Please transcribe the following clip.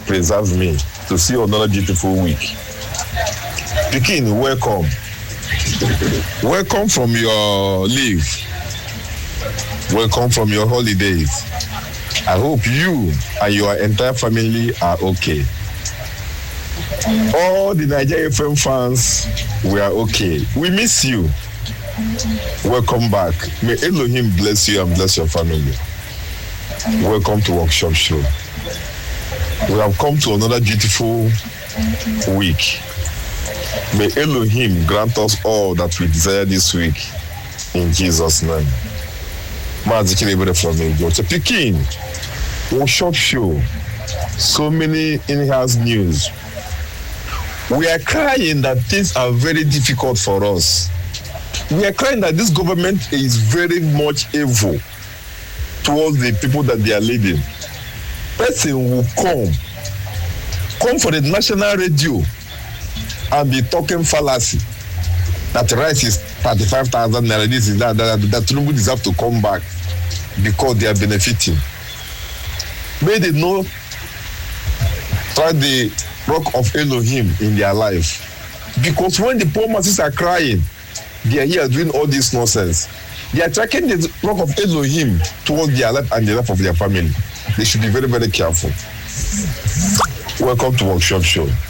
preserve me to see another beautiful week. Pikin, welcome. Welcome from your leave. Welcome from your holidays. I hope you and your entire family are okay. All the Nigeria FM fans, we are okay. We miss you. Welcome back. May Elohim bless you and bless your family. Welcome to Workshop Show. We have come to another beautiful week. May Elohim grant us all that we desire this week. In Jesus' name. From Peking, Workshop Show. So many in-house news. We are crying that things are very difficult for us. We are crying that this government is very much evil towards the people that they are leading. Person will come for the national radio and be talking fallacy that rice is 35,000 naira, this is that Tinubu deserve to come back because they are benefiting. May they know try the rock of Elohim in their life. Because when the poor masses are crying, they are here doing all this nonsense. They are tracking the rock of Elohim towards their life and the life of their family. They should be very, very careful. Welcome to Workshop Show.